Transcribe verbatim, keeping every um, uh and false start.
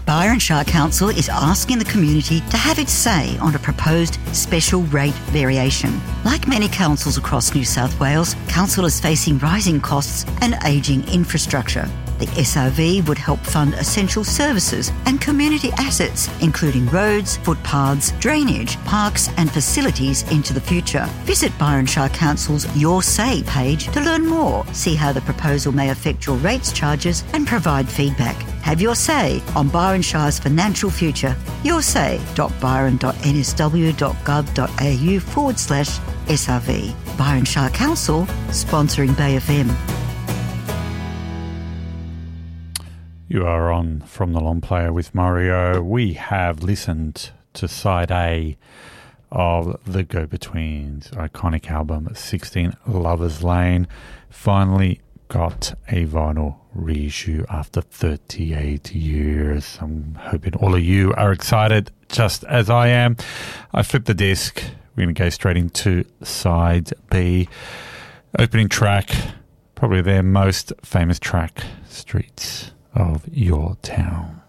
Byron Shire Council is asking the community to have its say on a proposed special rate variation. Like many councils across New South Wales, council is facing rising costs and ageing infrastructure. The S R V would help fund essential services and community assets, including roads, footpaths, drainage, parks and facilities into the future. Visit Byron Shire Council's Your Say page to learn more, see how the proposal may affect your rates, charges and provide feedback. Have your say on Byron Shire's financial future. yoursay.byron.nsw.gov.au forward slash SRV. Byron Shire Council, sponsoring Bay F M. You are on From the Long Player with Mario. We have listened to side A of the Go-Betweens' iconic album, sixteen Lovers Lane. Finally got a vinyl reissue after thirty-eight years. I'm hoping all of you are excited, just as I am. I flipped the disc. We're going to go straight into side B. Opening track, probably their most famous track, Streets of Your Town.